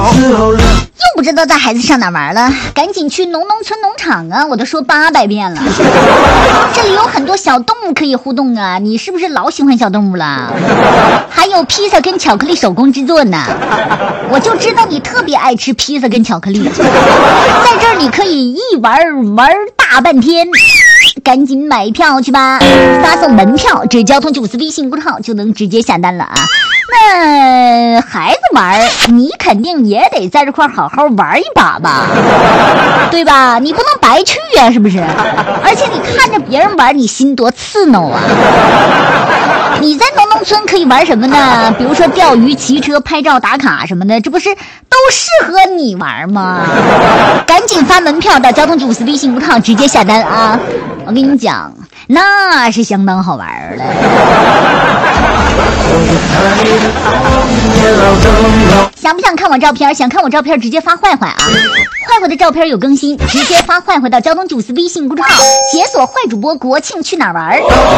又不知道带孩子上哪玩了，赶紧去农村农场啊！我都说800遍了。这里有很多小动物可以互动啊，你是不是老喜欢小动物了？还有披萨跟巧克力手工制作呢，我就知道你特别爱吃披萨跟巧克力。在这儿你可以一玩大半天。赶紧买票去吧，发送门票至交通94微信公众号就能直接下单了啊。那孩子玩，你肯定也得在这块好好玩一把吧，对吧？你不能白去呀，是不是？而且你看着别人玩，你心多刺挠啊。你在农村可以玩什么呢？比如说钓鱼、骑车、拍照、打卡什么的，这不是都适合你玩吗？赶紧发门票到交通94微信公众号直接下单啊！我跟你讲，那是相当好玩的。想不想看我照片？想看我照片直接发坏坏啊！坏坏的照片有更新，直接发坏坏到交通94微信公众号，解锁坏主播国庆去哪儿玩。